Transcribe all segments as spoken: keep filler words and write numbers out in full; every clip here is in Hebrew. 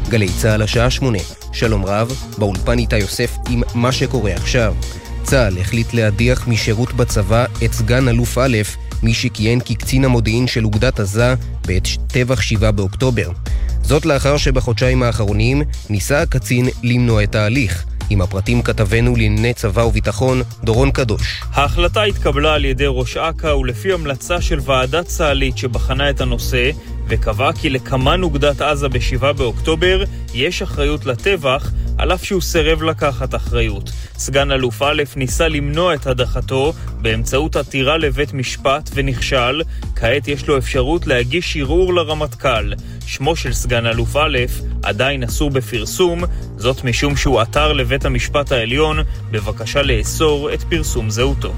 גלי צהל השעה שמונה. שלום רב, באולפן איתי יוסף עם מה שקורה עכשיו. צהל החליט להדיח משירות בצבא את סגן אלוף א', מי שכיהן כקצין המודיעין של אוגדת עזה בעת טבח שבעה באוקטובר. זאת לאחר שבחודשיים האחרונים ניסה הקצין למנוע את ההליך. עם הפרטים כתבנו לענייני צבא וביטחון, דורון קדוש. ההחלטה התקבלה על ידי ראש אכ"א ולפי המלצה של ועדת צה"לית שבחנה את הנושא, וקבע כי לקמן אוגדת עזה בשבעה באוקטובר יש אחריות לטבח, על אף שהוא סירב לקחת אחריות. סגן אלוף א' ניסה למנוע את הדחתו באמצעות עתירה לבית משפט ונכשל. כעת יש לו אפשרות להגיש ערעור לרמטכ"ל. שמו של סגן אלוף א' עדיין אסור בפרסום, זאת משום שהוא עתר לבית המשפט העליון בבקשה לאסור את פרסום זהותו.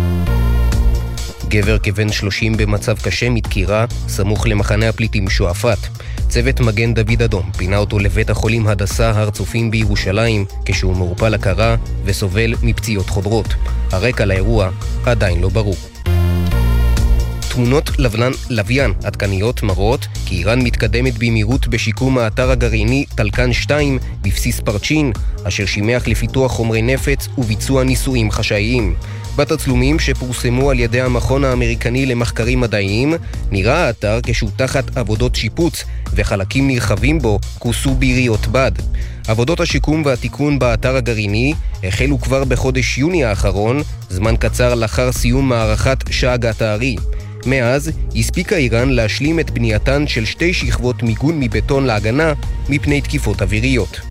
גבר כבן שלושים במצב קשה מתקירה, סמוך למחנה הפליטים שועפאט. צוות מגן דוד אדום פינה אותו לבית החולים הדסה הר צופים בירושלים, כשהוא מעורפל הכרה וסובל מפציעות חודרות. הרקע לאירוע עדיין לא ברור. תמונות לבנן, לוויין עדכניות מראות כי איראן מתקדמת במהירות בשיקום האתר הגרעיני טלקן שתיים בבסיס פרצ'ין, אשר שימח לפיתוח חומרי נפץ וביצוע ניסויים חשאיים. בתצלומים שפורסמו על ידי המכון האמריקני למחקרים מדעיים, נראה האתר כשהוא תחת עבודות שיפוץ, וחלקים נרחבים בו כוסו ביריות בד. עבודות השיקום והתיקון באתר הגרעיני החלו כבר בחודש יוני האחרון, זמן קצר לאחר סיום מערכת שאגת הארי. מאז הספיקה איראן להשלים את בנייתן של שתי שכבות מיגון מבטון להגנה מפני תקיפות אוויריות.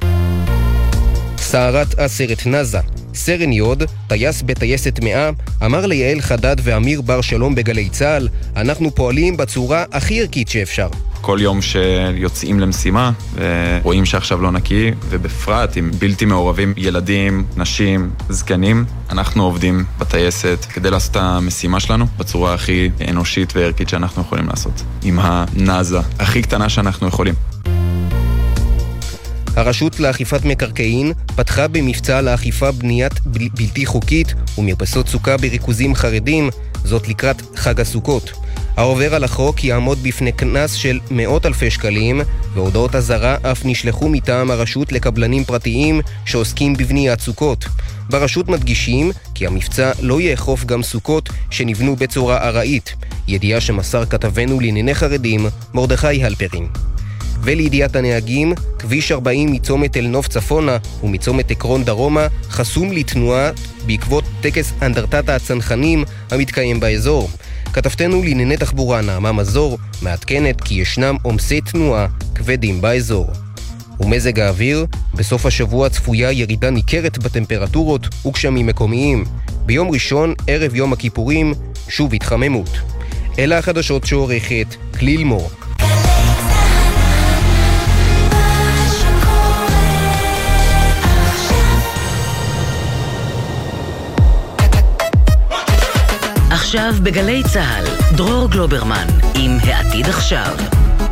סערת הסרט נזה. סרן יוד, טייס בטייסת מאה, אמר ליעל חדד ואמיר בר שלום בגלי צהל, אנחנו פועלים בצורה הכי ערכית שאפשר. כל יום שיוצאים למשימה ורואים שעכשיו לא נקי, ובפרט עם בלתי מעורבים ילדים, נשים, זקנים, אנחנו עובדים בטייסת כדי לעשות את המשימה שלנו בצורה הכי אנושית וערכית שאנחנו יכולים לעשות. עם הנזה הכי קטנה שאנחנו יכולים. הרשות לאכיפת מקרקעין פתחה במבצע לאכיפה בניית בל... בלתי חוקית ומרפסות סוכה בריכוזים חרדים, זאת לקראת חג הסוכות. העובר על החוק יעמוד בפני קנס של מאות אלפי שקלים, והודעות הזרה אף נשלחו מטעם הרשות לקבלנים פרטיים שעוסקים בבניית סוכות. ברשות מדגישים כי המבצע לא יאכוף גם סוכות שנבנו בצורה ארעית, ידיעה שמסר כתבנו לענייני חרדים מרדכי הלפרין. ולידיעת הנהגים, כביש ארבעים מצומת אל נוף צפונה ומצומת עקרון דרומה חסום לתנועה בעקבות טקס אנדרטת הצנחנים המתקיים באזור. כתבתנו לענייני תחבורה נעמה מזור מעדכנת כי ישנם עומסי תנועה כבדים באזור. ומזג האוויר, בסוף השבוע צפויה ירידה ניכרת בטמפרטורות וגשמים מקומיים. ביום ראשון, ערב יום הכיפורים, שוב התחממות. אלה החדשות שעורכת כליל מור. עכשיו בגלי צהל, דרור גלוברמן עם העתיד עכשיו.